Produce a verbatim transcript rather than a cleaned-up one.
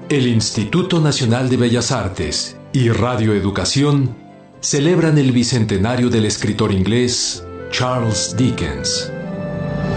El Instituto Nacional de Bellas Artes y Radio Educación celebran el bicentenario del escritor inglés Charles Dickens.